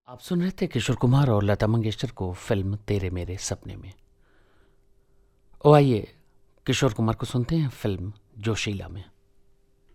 आप सुन रहे थे किशोर कुमार और लता मंगेशकर को फिल्म तेरे मेरे सपने में। ओ आइए किशोर कुमार को सुनते हैं फिल्म जोशीला में।